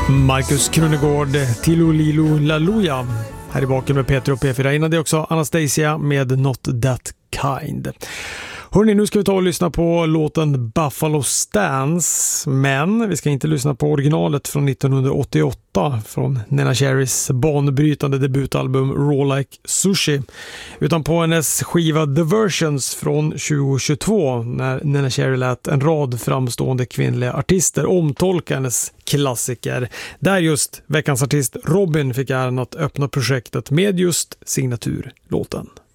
Marcus Krunegård, Tilo Lilo Laluja. Här i baken med Peter och P4. Innan det också Anastasia med Not That Kind. Hörrni, nu ska vi ta och lyssna på låten Buffalo Stance, men vi ska inte lyssna på originalet från 1988 från Neneh Cherrys banbrytande debutalbum Raw Like Sushi, utan på hennes skiva The Versions från 2022 när Neneh Cherry lät en rad framstående kvinnliga artister omtolka hennes klassiker, där just veckans artist Robin fick äran att öppna projektet med just signaturlåten.